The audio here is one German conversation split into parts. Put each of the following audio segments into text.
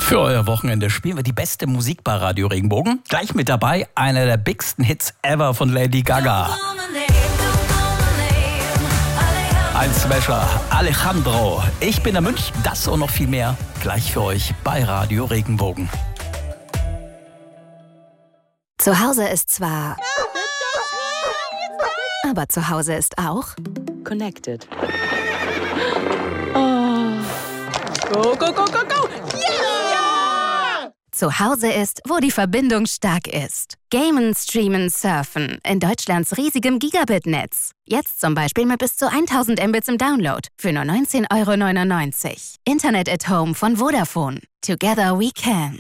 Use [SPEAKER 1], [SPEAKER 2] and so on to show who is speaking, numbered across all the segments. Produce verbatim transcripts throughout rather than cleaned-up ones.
[SPEAKER 1] Für euer Wochenende spielen wir die beste Musik bei Radio Regenbogen. Gleich mit dabei einer der bigsten Hits ever von Lady Gaga. Ein Smasher, Alejandro. Ich bin der Mönch, das und noch viel mehr gleich für euch bei Radio Regenbogen.
[SPEAKER 2] Zu Hause ist zwar... aber zu Hause ist auch...
[SPEAKER 3] Connected. Oh. Go, go, go, go, go! Yeah!
[SPEAKER 2] Zu Hause ist, wo die Verbindung stark ist. Gamen, streamen, surfen. In Deutschlands riesigem Gigabit-Netz. Jetzt zum Beispiel mit bis zu tausend Mbits im Download. Für nur neunzehn Euro neunundneunzig. Internet at Home von Vodafone. Together we can.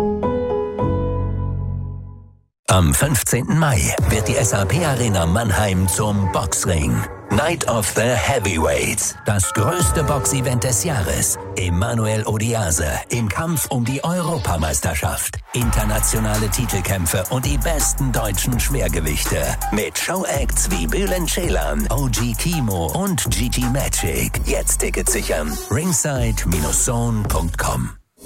[SPEAKER 4] Am fünfzehnten Mai wird die S A P Arena Mannheim zum Boxring. Night of the Heavyweights. Das größte Boxevent des Jahres. Emmanuel Odiase im Kampf um die Europameisterschaft. Internationale Titelkämpfe und die besten deutschen Schwergewichte. Mit Showacts wie Bülent Ceylan, O G Kimo und G G Magic. Jetzt Tickets sichern. ringside Bindestrich zone Punkt com.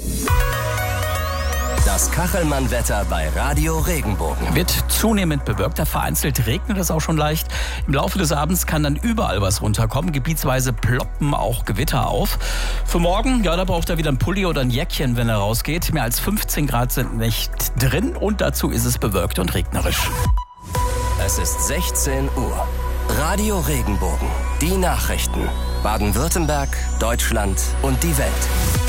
[SPEAKER 4] Das Kachelmann-Wetter bei Radio Regenbogen.
[SPEAKER 1] Wird zunehmend bewölkter, vereinzelt regnet es auch schon leicht. Im Laufe des Abends kann dann überall was runterkommen. Gebietsweise ploppen auch Gewitter auf. Für morgen, ja, da braucht er wieder ein Pulli oder ein Jäckchen, wenn er rausgeht. Mehr als fünfzehn Grad sind nicht drin und dazu ist es bewölkt und regnerisch.
[SPEAKER 4] Es ist sechzehn Uhr. Radio Regenbogen. Die Nachrichten. Baden-Württemberg, Deutschland und die Welt.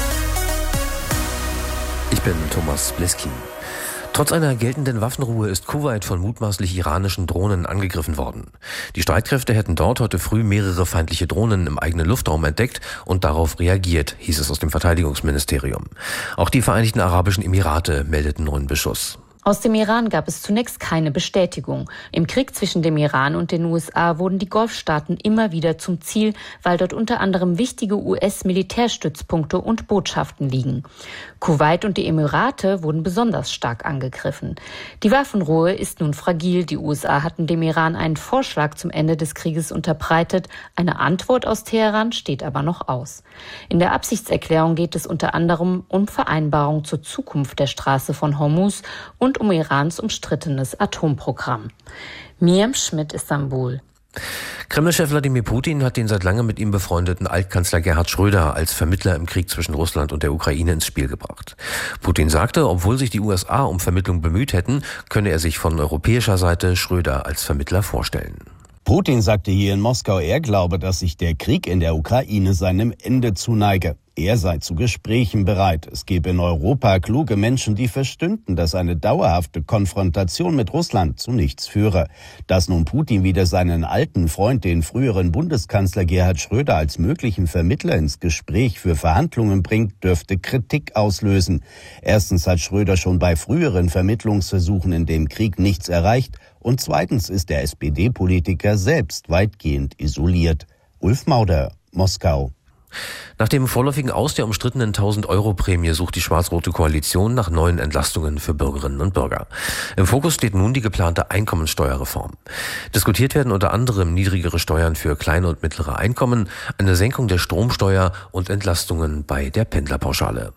[SPEAKER 5] Ich bin Thomas Bliski. Trotz einer geltenden Waffenruhe ist Kuwait von mutmaßlich iranischen Drohnen angegriffen worden. Die Streitkräfte hätten dort heute früh mehrere feindliche Drohnen im eigenen Luftraum entdeckt und darauf reagiert, hieß es aus dem Verteidigungsministerium. Auch die Vereinigten Arabischen Emirate meldeten neuen Beschuss.
[SPEAKER 6] Aus dem Iran gab es zunächst keine Bestätigung. Im Krieg zwischen dem Iran und den U S A wurden die Golfstaaten immer wieder zum Ziel, weil dort unter anderem wichtige U S-Militärstützpunkte und Botschaften liegen. Kuwait und die Emirate wurden besonders stark angegriffen. Die Waffenruhe ist nun fragil. Die U S A hatten dem Iran einen Vorschlag zum Ende des Krieges unterbreitet. Eine Antwort aus Teheran steht aber noch aus. In der Absichtserklärung geht es unter anderem um Vereinbarungen zur Zukunft der Straße von Hormuz und um Irans umstrittenes Atomprogramm. Miriam Schmidt, Istanbul.
[SPEAKER 5] Kreml-Chef Wladimir Putin hat den seit langem mit ihm befreundeten Altkanzler Gerhard Schröder als Vermittler im Krieg zwischen Russland und der Ukraine ins Spiel gebracht. Putin sagte, obwohl sich die U S A um Vermittlung bemüht hätten, könne er sich von europäischer Seite Schröder als Vermittler vorstellen.
[SPEAKER 7] Putin sagte hier in Moskau, er glaube, dass sich der Krieg in der Ukraine seinem Ende zuneige. Er sei zu Gesprächen bereit. Es gebe in Europa kluge Menschen, die verstünden, dass eine dauerhafte Konfrontation mit Russland zu nichts führe. Dass nun Putin wieder seinen alten Freund, den früheren Bundeskanzler Gerhard Schröder, als möglichen Vermittler ins Gespräch für Verhandlungen bringt, dürfte Kritik auslösen. Erstens hat Schröder schon bei früheren Vermittlungsversuchen in dem Krieg nichts erreicht. Und zweitens ist der S P D-Politiker selbst weitgehend isoliert. Ulf Mauder, Moskau.
[SPEAKER 5] Nach dem vorläufigen Aus der umstrittenen tausend-Euro-Prämie sucht die schwarz-rote Koalition nach neuen Entlastungen für Bürgerinnen und Bürger. Im Fokus steht nun die geplante Einkommensteuerreform. Diskutiert werden unter anderem niedrigere Steuern für kleine und mittlere Einkommen, eine Senkung der Stromsteuer und Entlastungen bei der Pendlerpauschale.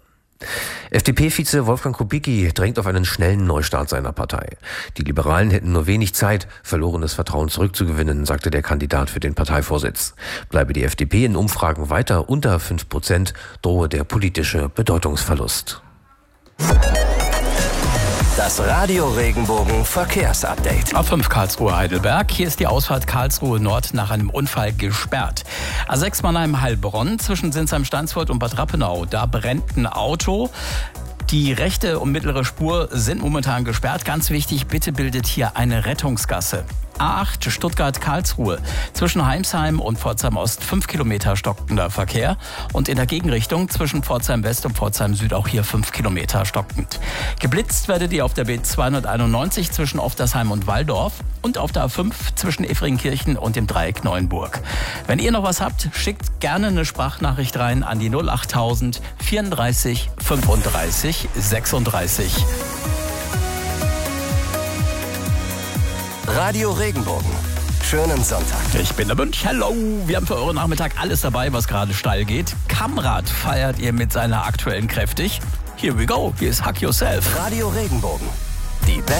[SPEAKER 5] F D P-Vize Wolfgang Kubicki drängt auf einen schnellen Neustart seiner Partei. Die Liberalen hätten nur wenig Zeit, verlorenes Vertrauen zurückzugewinnen, sagte der Kandidat für den Parteivorsitz. Bleibe die F D P in Umfragen weiter unter fünf Prozent, drohe der politische Bedeutungsverlust.
[SPEAKER 4] Das Radio Regenbogen Verkehrsupdate.
[SPEAKER 1] A fünf Karlsruhe Heidelberg. Hier ist die Ausfahrt Karlsruhe Nord nach einem Unfall gesperrt. A sechs Mannheim Heilbronn zwischen Sinsheim-Steinsfurt und Bad Rappenau. Da brennt ein Auto. Die rechte und mittlere Spur sind momentan gesperrt. Ganz wichtig, bitte bildet hier eine Rettungsgasse. A acht Stuttgart-Karlsruhe. Zwischen Heimsheim und Pforzheim Ost fünf Kilometer stockender Verkehr. Und in der Gegenrichtung zwischen Pforzheim West und Pforzheim Süd auch hier fünf Kilometer stockend. Geblitzt werdet ihr auf der B zweihunderteinundneunzig zwischen Oftersheim und Walldorf. Und auf der A fünf zwischen Efringkirchen und dem Dreieck Neuenburg. Wenn ihr noch was habt, schickt gerne eine Sprachnachricht rein an die null achttausend vierunddreißig fünfunddreißig sechsunddreißig.
[SPEAKER 4] Radio Regenbogen. Schönen Sonntag.
[SPEAKER 1] Ich bin der Mönch. Hallo. Wir haben für euren Nachmittag alles dabei, was gerade steil geht. Kamrad feiert ihr mit seiner aktuellen kräftig. Here we go. Hier ist Hack Yourself.
[SPEAKER 8] Radio Regenbogen. Die